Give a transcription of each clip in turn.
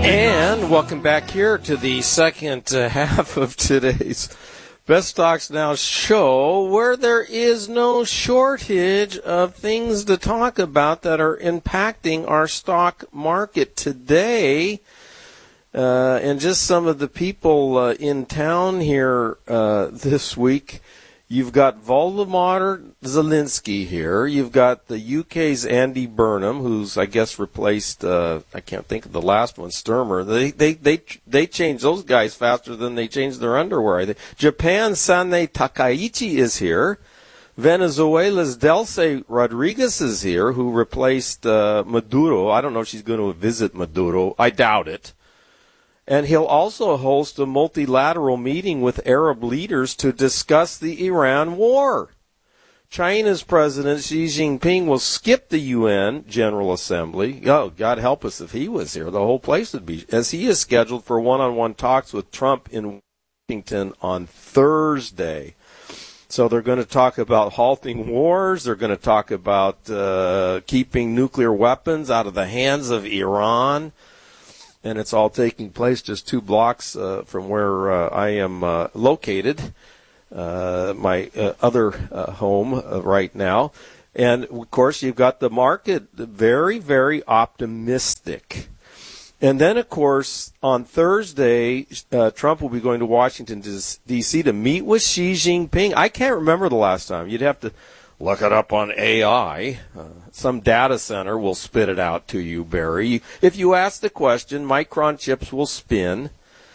And welcome back here to the second half of today's Best Stocks Now show, where there is no shortage of things to talk about that are impacting our stock market today. And just some of the people in town here this week. You've got Volodymyr Zelensky here. You've got the UK's Andy Burnham, who's, I guess, replaced, I can't think of the last one, Sturmer. They change those guys faster than they change their underwear. Japan's Sane Takaichi is here. Venezuela's Delcy Rodriguez is here, who replaced Maduro. I don't know if she's going to visit Maduro. I doubt it. And he'll also host a multilateral meeting with Arab leaders to discuss the Iran war. China's President Xi Jinping will skip the UN General Assembly. Oh, God help us if he was here. The whole place would be, as he is scheduled for one-on-one talks with Trump in Washington on Thursday. So they're going to talk about halting wars. They're going to talk about keeping nuclear weapons out of the hands of Iran. And it's all taking place just 2 blocks from where I am located, my other home right now. And, of course, you've got the market very, very optimistic. And then, of course, on Thursday, Trump will be going to Washington, D.C. to meet with Xi Jinping. I can't remember the last time. You'd have to look it up on AI. Some data center will spit it out to you, Barry. If you ask the question, Micron chips will spin.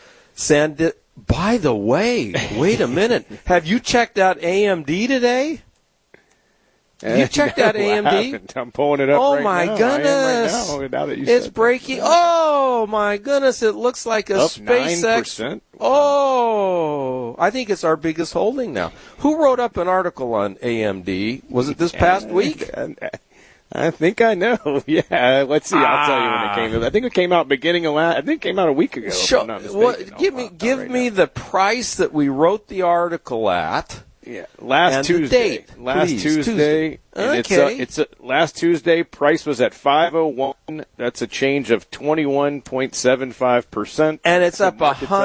By the way, wait a minute. Have you checked out AMD today? You checked out AMD? I'm pulling it up oh right my now. goodness. Now that you it's said breaking. That. Oh, my goodness. It looks like a up SpaceX. 9%. Oh, I think it's our biggest holding now. Who wrote up an article on AMD? Was it this past week? I think I know. Yeah, let's see. I'll tell you when it came. I think it came out beginning of I think it came out a week ago. If I'm not mistaken. Give me the price that we wrote the article at. Yeah, last Tuesday. Tuesday. Okay. Last Tuesday. Price was at 501. That's a change of 21.75%. And it's up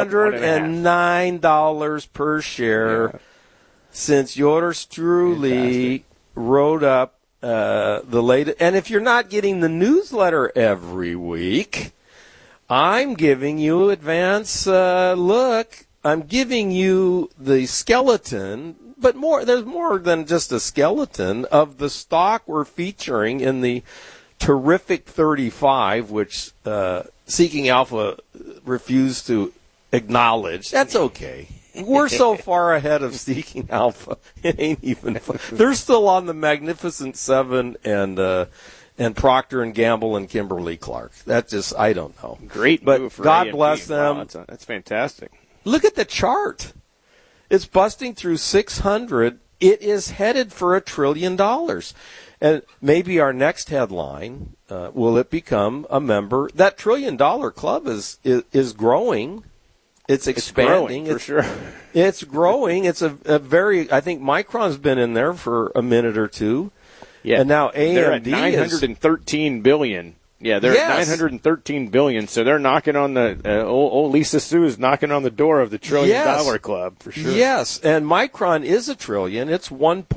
$109 per share since yours truly wrote up the latest. And if you're not getting the newsletter every week, I'm giving you advance look. I'm giving you the skeleton. But there's more than just a skeleton of the stock we're featuring in the terrific 35, which Seeking Alpha refused to acknowledge. That's okay. We're so far ahead of Seeking Alpha, it ain't even fun. They're still on the Magnificent Seven and Procter & Gamble and Kimberly-Clark. That's just, I don't know. Great but move for God AMD. bless them. Wow, that's fantastic. Look at the chart. It's busting through 600. It is headed for $1 trillion. And maybe our next headline, will it become a member? That $1 trillion club is growing. It's expanding. It's growing, for sure. It's growing. It's a very, I think Micron's been in there for a minute or two. Yeah. And now AMD they're at $913 billion. Yeah, they're at $913 billion, so they're knocking on the old Lisa Su is knocking on the door of the $1 trillion club for sure. Yes, and Micron is $1 trillion. It's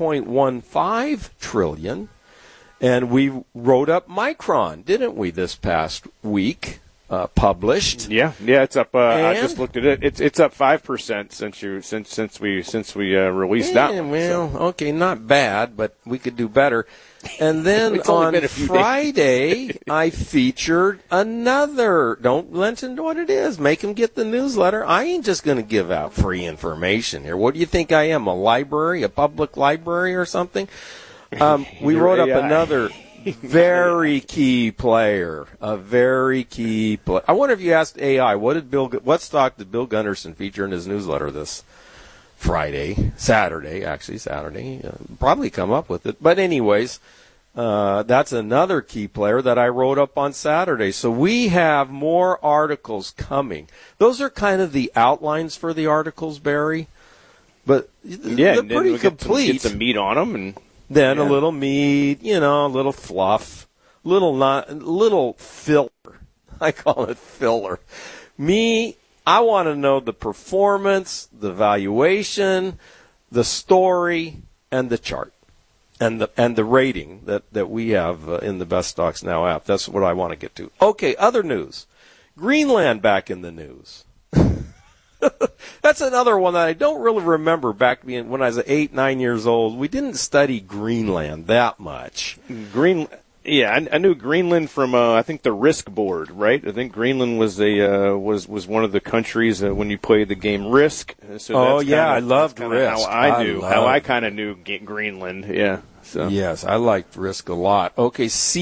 $1.15 trillion, and we wrote up Micron, didn't we, this past week? Published. Yeah, it's up. I just looked at it. It's up 5% since we released that one. Well, okay, not bad, but we could do better. And then on Friday, I featured another. Don't mention what it is. Make them get the newsletter. I ain't just going to give out free information here. What do you think I am? A library, a public library, or something? We wrote up another. Very key player, a very key player. I wonder if you asked AI, what stock did Bill Gunderson feature in his newsletter this Saturday, probably come up with it. But anyways, that's another key player that I wrote up on Saturday. So we have more articles coming. Those are kind of the outlines for the articles, Barry. But they're pretty complete. Get some meat on them and. Then a little meat, a little fluff, little filler. I call it filler. I want to know the performance, the valuation, the story, and the chart, and the rating that we have in the Best Stocks Now app. That's what I want to get to. Okay, other news. Greenland back in the news. That's another one that I don't really remember back when I was 8, 9 years old. We didn't study Greenland that much. Yeah, I knew Greenland from I think the Risk board, right? I think Greenland was was one of the countries when you played the game Risk. So I loved Risk. How I kind of knew Greenland. Yeah. So. Yes, I liked Risk a lot. Okay,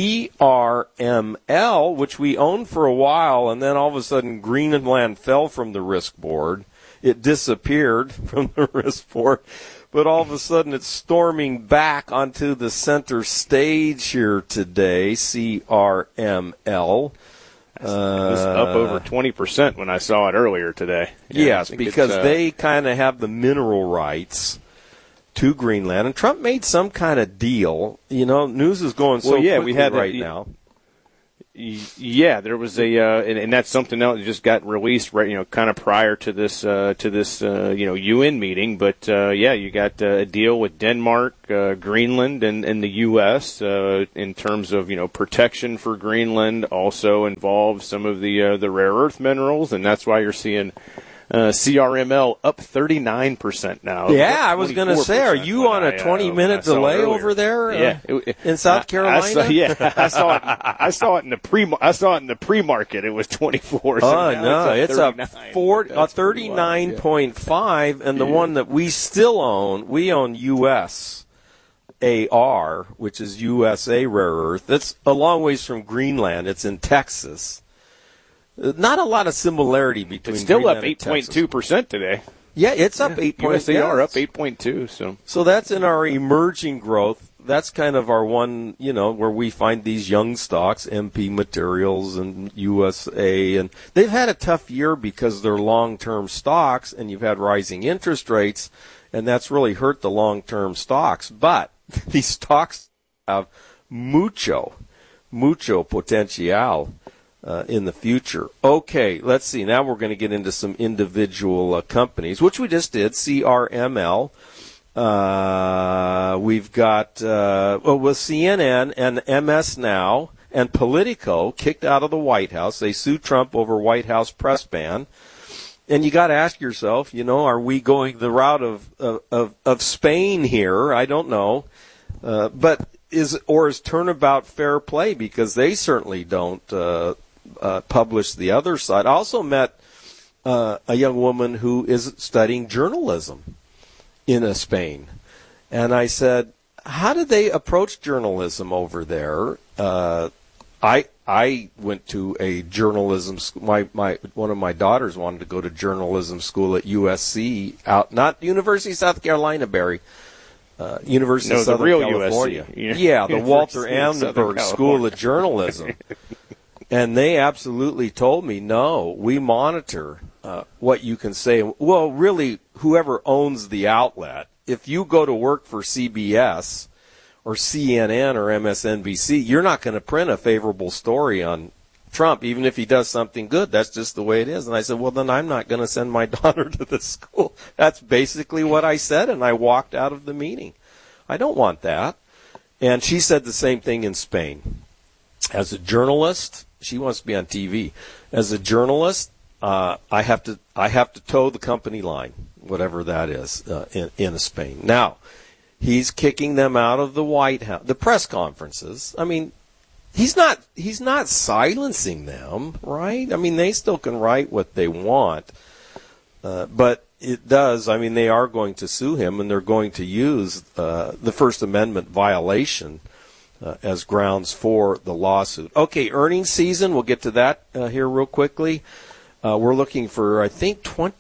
CRML, which we owned for a while, and then all of a sudden Greenland fell from the Risk board. It disappeared from the Risk board. But all of a sudden it's storming back onto the center stage here today, CRML. It was up over 20% when I saw it earlier today. Yes, because they kind of have the mineral rights to Greenland. And Trump made some kind of deal. You know, news is going so quickly right now. Yeah, there was and that's something else that just got released right, kind of prior to this UN meeting. But you got a deal with Denmark, Greenland, and the U.S. In terms of protection for Greenland. Also involves some of the rare earth minerals, and that's why you're seeing CRML up 39% now. Yeah, I was going to say, are you on a 20-minute delay over there? In South Carolina? I saw it in the pre-market. It was 24. So no, it's up 39.5, and the one that we still own, we own USAR, which is USA Rare Earth. That's a long ways from Greenland. It's in Texas. Not a lot of similarity between. It's still Greenland up 8.2% today. Yeah, it's up 8. USAR up 8.2. So that's in our emerging growth. That's kind of our one, where we find these young stocks, MP Materials and USA, and they've had a tough year because they're long-term stocks, and you've had rising interest rates, and that's really hurt the long-term stocks. But these stocks have mucho potential in the future. Okay, let's see. Now we're going to get into some individual companies, which we just did, CRML. We've got, with CNN and MS Now and Politico kicked out of the White House. They sued Trump over White House press ban. And you got to ask yourself, are we going the route of Spain here? I don't know. But is turnabout fair play? Because they certainly don't publish the other side. I also met a young woman who is studying journalism in Spain. And I said, how do they approach journalism over there? I went to a journalism school. One of my daughters wanted to go to journalism school at USC, not University of South Carolina, Barry. University of Southern California. USC. Yeah, the Walter Annenberg School of Journalism. And they absolutely told me, no, we monitor what you can say. Well, really, whoever owns the outlet. If you go to work for CBS or CNN or MSNBC, you're not going to print a favorable story on Trump, even if he does something good. That's just the way it is. And I said, well, then I'm not going to send my daughter to this school. That's basically what I said, and I walked out of the meeting. I don't want that. And she said the same thing in Spain. As a journalist, she wants to be on TV. As a journalist, I have to toe the company line, whatever that is, in Spain. Now, he's kicking them out of the White House, the press conferences. I mean, he's not silencing them, right? I mean, they still can write what they want, but it does. I mean, they are going to sue him, and they're going to use the First Amendment violation as grounds for the lawsuit. Okay, earnings season. We'll get to that here real quickly. We're looking for, I think,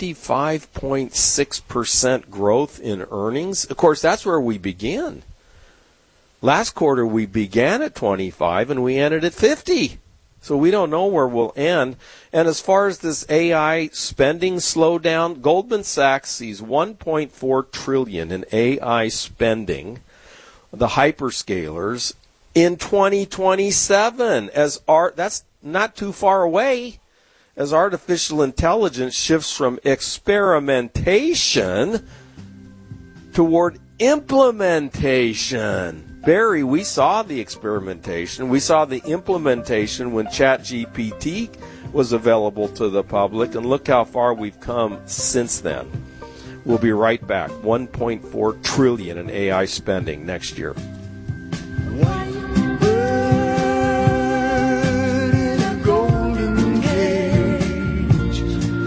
25.6% growth in earnings. Of course, that's where we begin. Last quarter, we began at 25, and we ended at 50. So we don't know where we'll end. And as far as this AI spending slowdown, Goldman Sachs sees $1.4 trillion in AI spending, the hyperscalers, in 2027. That's not too far away as artificial intelligence shifts from experimentation toward implementation. Barry, we saw the experimentation. We saw the implementation when ChatGPT was available to the public, and look how far we've come since then. We'll be right back. $1.4 trillion in AI spending next year. One bird in a golden cage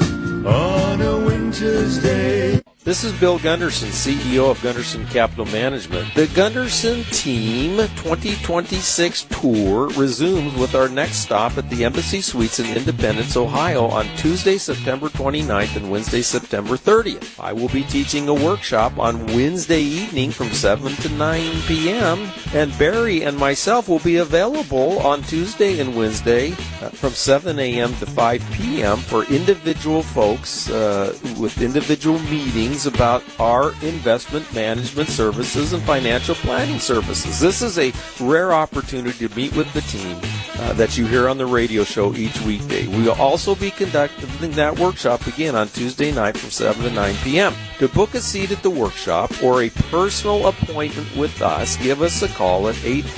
on a winter's day. This is Bill Gunderson, CEO of Gunderson Capital Management. The Gunderson Team 2026 tour resumes with our next stop at the Embassy Suites in Independence, Ohio on Tuesday, September 29th and Wednesday, September 30th. I will be teaching a workshop on Wednesday evening from 7 to 9 p.m. and Barry and myself will be available on Tuesday and Wednesday from 7 a.m. to 5 p.m. for individual folks with individual meetings about our investment management services and financial planning services. This is a rare opportunity to meet with the team that you hear on the radio show each weekday. We will also be conducting that workshop again on Tuesday night from 7 to 9 p.m. To book a seat at the workshop or a personal appointment with us, give us a call at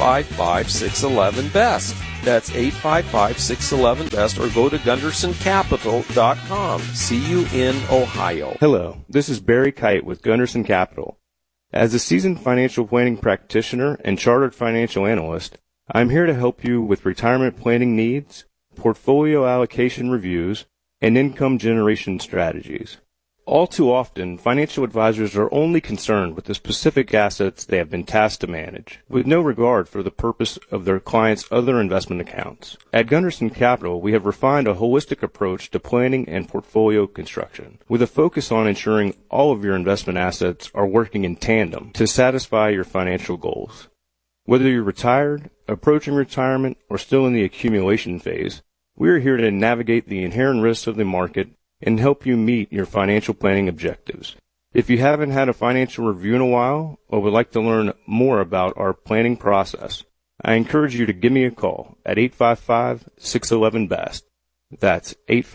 855-611-BEST. That's 855-611-BEST, or go to GundersonCapital.com. See you in Ohio. Hello, this is Barry Kite with Gunderson Capital. As a seasoned financial planning practitioner and chartered financial analyst, I'm here to help you with retirement planning needs, portfolio allocation reviews, and income generation strategies. All too often, financial advisors are only concerned with the specific assets they have been tasked to manage, with no regard for the purpose of their clients' other investment accounts. At Gunderson Capital, we have refined a holistic approach to planning and portfolio construction, with a focus on ensuring all of your investment assets are working in tandem to satisfy your financial goals. Whether you're retired, approaching retirement, or still in the accumulation phase, we are here to navigate the inherent risks of the market and help you meet your financial planning objectives. If you haven't had a financial review in a while or would like to learn more about our planning process, I encourage you to give me a call at 855-611-BEST. That's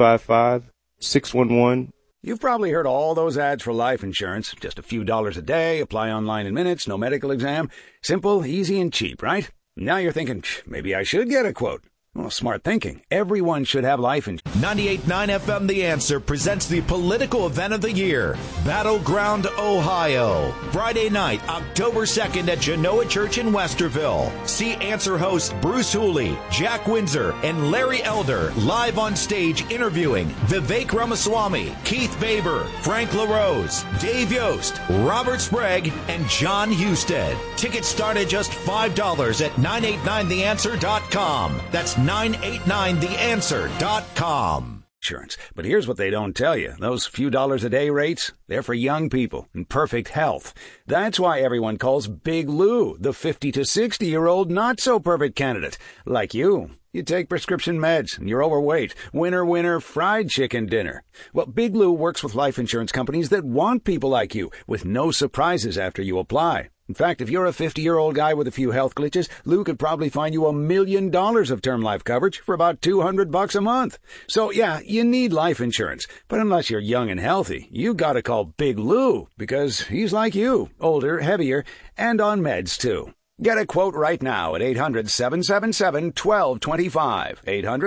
855-611. You've probably heard all those ads for life insurance. Just a few dollars a day, apply online in minutes, no medical exam. Simple, easy, and cheap, right? Now you're thinking, maybe I should get a quote. Well, smart thinking. Everyone should have life insurance. 98.9 FM The Answer presents the political event of the year, Battleground, Ohio. Friday night, October 2nd at Genoa Church in Westerville. See Answer hosts Bruce Hooley, Jack Windsor, and Larry Elder live on stage interviewing Vivek Ramaswamy, Keith Baber, Frank LaRose, Dave Yost, Robert Sprague, and John Husted. Tickets start at just $5 at 989theanswer.com. That's 989theanswer.com. Insurance. But here's what they don't tell you. Those few dollars a day rates, they're for young people in perfect health. That's why everyone calls Big Lou the 50 to 60-year-old not-so-perfect candidate. Like you. You take prescription meds and you're overweight. Winner, fried chicken dinner. Well, Big Lou works with life insurance companies that want people like you with no surprises after you apply. In fact, if you're a 50-year-old guy with a few health glitches, Lou could probably find you $1 million of term life coverage for about $200 a month. So, yeah, you need life insurance. But unless you're young and healthy, you gotta call Big Lou, because he's like you, older, heavier, and on meds, too. Get a quote right now at 800-777-1225,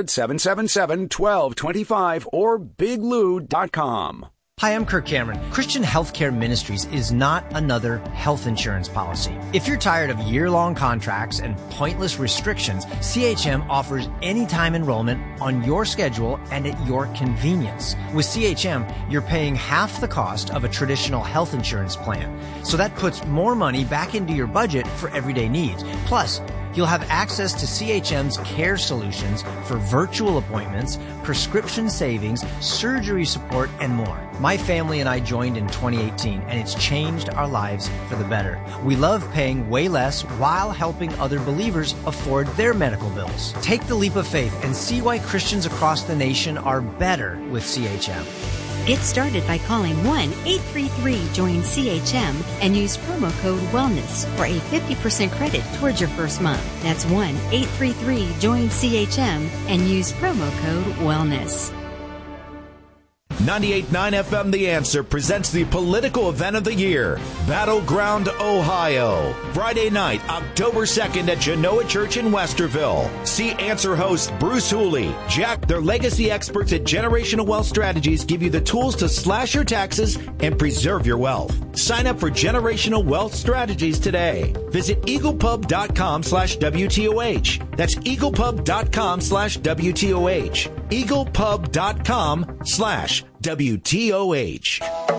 800-777-1225, or biglou.com. Hi, I'm Kirk Cameron. Christian Healthcare Ministries is not another health insurance policy. If you're tired of year-long contracts and pointless restrictions, CHM offers anytime enrollment on your schedule and at your convenience. With CHM, you're paying half the cost of a traditional health insurance plan. So that puts more money back into your budget for everyday needs. Plus, you'll have access to CHM's care solutions for virtual appointments, prescription savings, surgery support, and more. My family and I joined in 2018, and it's changed our lives for the better. We love paying way less while helping other believers afford their medical bills. Take the leap of faith and see why Christians across the nation are better with CHM. Get started by calling 1-833-JOIN-CHM and use promo code WELLNESS for a 50% credit towards your first month. That's 1-833-JOIN-CHM and use promo code WELLNESS. 98.9 FM The Answer presents the political event of the year, Battleground, Ohio. Friday night, October 2nd at Genoa Church in Westerville. See Answer host Bruce Hooley. Jack, their legacy experts at Generational Wealth Strategies, give you the tools to slash your taxes and preserve your wealth. Sign up for Generational Wealth Strategies today. Visit eaglepub.com/WTOH. That's eaglepub.com/WTOH. eaglepub.com/WTOH.